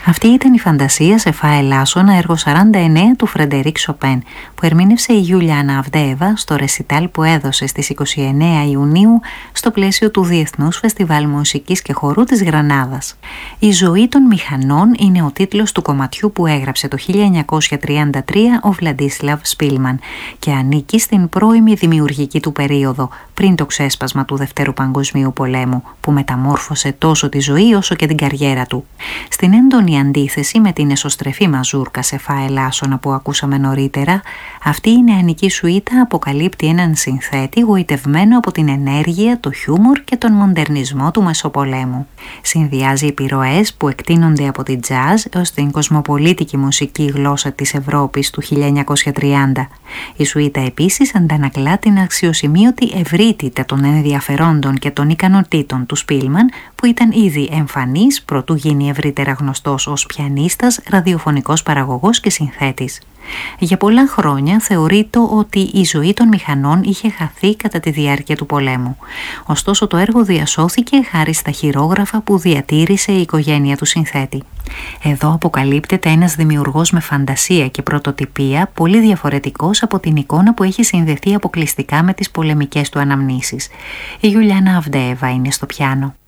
Αυτή ήταν η φαντασία σε φα ελάσσονα, έργο 49 του Φρεντερίκ Σοπέν, που ερμήνευσε η Γιούλιανα Αβδέεβα στο ρεσιτάλ που έδωσε στις 29 Ιουνίου στο πλαίσιο του Διεθνούς Φεστιβάλ Μουσικής και Χορού της Γρανάδας. «Η ζωή των μηχανών» είναι ο τίτλος του κομματιού που έγραψε το 1933 ο Βλαντίσλαβ Σπίλμαν και ανήκει στην πρώιμη δημιουργική του περίοδο, πριν το ξέσπασμα του Δευτέρου Παγκοσμίου Πολέμου, που μεταμόρφωσε τόσο τη ζωή όσο και την καριέρα του. Στην έντονη αντίθεση με την εσωστρεφή μαζούρκα σε φα ελάσσονα που ακούσαμε νωρίτερα, αυτή η νεανική σουίτα αποκαλύπτει έναν συνθέτη γοητευμένο από την ενέργεια, το χιούμορ και τον μοντερνισμό του Μεσοπολέμου. Συνδυάζει επιρροές που εκτείνονται από την τζάζ έως την κοσμοπολίτικη μουσική γλώσσα της Ευρώπης του 1930. Η σουίτα επίσης αντανακλά την αξιοσημείωτη ευρύτητα των ενδιαφερόντων και των ικανοτήτων του Σπίλμαν, που ήταν ήδη εμφανής προτού γίνει ευρύτερα γνωστός ως πιανίστας, ραδιοφωνικός παραγωγός και συνθέτης. Για πολλά χρόνια θεωρείται ότι η ζωή των μηχανών είχε χαθεί κατά τη διάρκεια του πολέμου. Ωστόσο το έργο διασώθηκε χάρη στα χειρόγραφα που διατήρησε η οικογένεια του συνθέτη. Εδώ αποκαλύπτεται ένας δημιουργός με φαντασία και πρωτοτυπία πολύ διαφορετικός από την εικόνα που έχει συνδεθεί αποκλειστικά με τις πολεμικές του αναμνήσεις. Η Γιούλιανα Αβδέεβα είναι στο πιάνο.